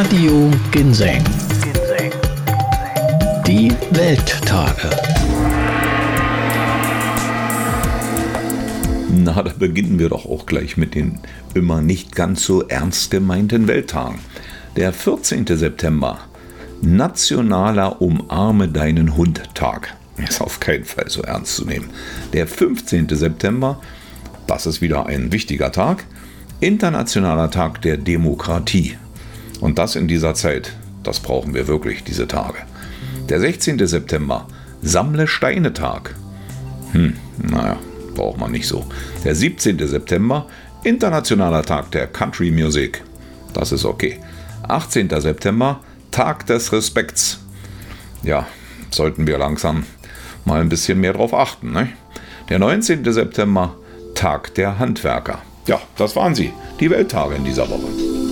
Radio Ginseng. Die Welttage. Na, da beginnen wir doch auch gleich mit den immer nicht ganz so ernst gemeinten Welttagen. Der 14. September, Nationaler Umarme deinen Hund-Tag. Ist auf keinen Fall so ernst zu nehmen. Der 15. September, das ist wieder ein wichtiger Tag, Internationaler Tag der Demokratie. Und das in dieser Zeit, das brauchen wir wirklich, diese Tage. Der 16. September, Sammle-Steine-Tag. Naja, braucht man nicht so. Der 17. September, Internationaler Tag der Country Music. Das ist okay. 18. September, Tag des Respekts. Ja, sollten wir langsam mal ein bisschen mehr drauf achten, ne? Der 19. September, Tag der Handwerker. Ja, das waren sie, die Welttage in dieser Woche.